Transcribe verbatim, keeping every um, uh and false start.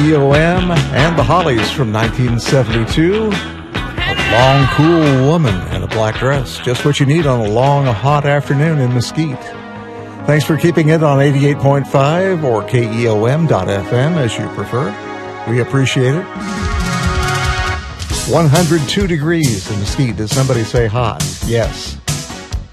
E O M and the Hollies from nineteen seventy-two. A long, cool woman in a black dress. Just what you need on a long, hot afternoon in Mesquite. Thanks for keeping it on eighty-eight point five or K E O M dot F M as you prefer. We appreciate it. one hundred two degrees in Mesquite. Did somebody say hot? Yes.